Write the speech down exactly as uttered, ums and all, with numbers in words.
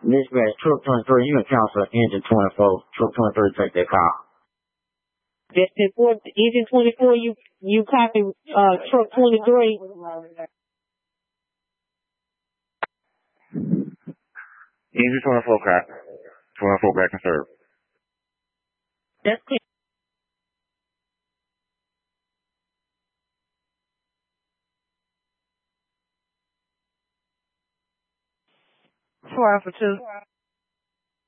Dispatch, truck twenty-three, you can cancel engine twenty-four. Truck twenty-three, take that call. Just before engine twenty-four, you you copy uh truck twenty-three. Engine twenty-four, copy. twenty-four back in service. That's clear. Four for two.